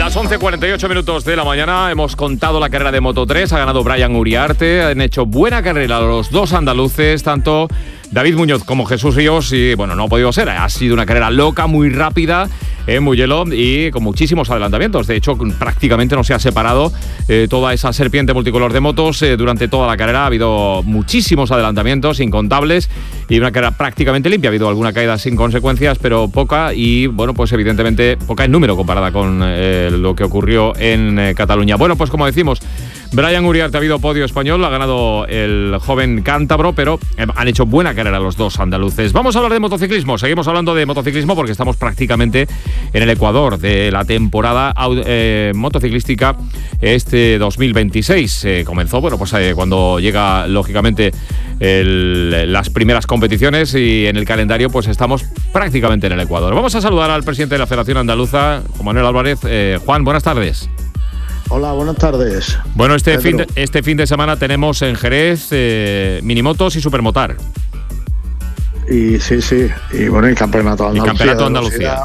Las 11:48 minutos de la mañana hemos contado la carrera de Moto3, ha ganado Brian Uriarte, han hecho buena carrera los dos andaluces, tanto David Muñoz como Jesús Ríos, y bueno, no ha podido ser, ha sido una carrera loca, muy rápida, en Mugello y con muchísimos adelantamientos. De hecho, prácticamente no se ha separado toda esa serpiente multicolor de motos durante toda la carrera. Ha habido muchísimos adelantamientos, incontables, y una carrera prácticamente limpia. Ha habido alguna caída sin consecuencias, pero poca, y bueno, pues evidentemente poca en número comparada con lo que ocurrió en Cataluña. Bueno, pues como decimos, Brian Uriarte, ha habido podio español, ha ganado el joven cántabro, pero han hecho buena carrera los dos andaluces. Vamos a hablar de motociclismo, seguimos hablando de motociclismo porque estamos prácticamente en el ecuador de la temporada motociclística este 2026. Comenzó, bueno, pues cuando llega lógicamente las primeras competiciones, y en el calendario pues estamos prácticamente en el ecuador. Vamos a saludar al presidente de la Federación Andaluza, Juan Manuel Álvarez. Juan, buenas tardes. Hola, buenas tardes. Bueno, este fin de semana tenemos en Jerez minimotos y supermotar. Y sí, y bueno, el campeonato de Andalucía.